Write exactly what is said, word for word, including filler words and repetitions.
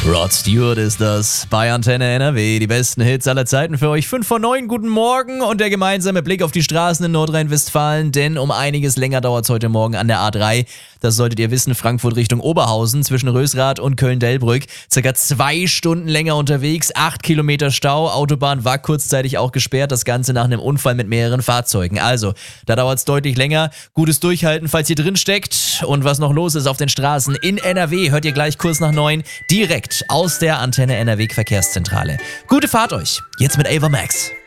Rod Stewart ist das bei Antenne N R W. Die besten Hits aller Zeiten für euch. fünf vor neun, guten Morgen und der gemeinsame Blick auf die Straßen in Nordrhein-Westfalen, denn um einiges länger dauert es heute Morgen an der A drei. Das solltet ihr wissen, Frankfurt Richtung Oberhausen zwischen Rösrath und Köln-Delbrück. Circa zwei Stunden länger unterwegs, acht Kilometer Stau. Autobahn war kurzzeitig auch gesperrt, das Ganze nach einem Unfall mit mehreren Fahrzeugen. Also, da dauert es deutlich länger. Gutes Durchhalten, falls ihr drin steckt. Und was noch los ist auf den Straßen in N R W, hört ihr gleich kurz nach neun direkt aus der Antenne N R W Verkehrszentrale. Gute Fahrt euch, jetzt mit Ava Max.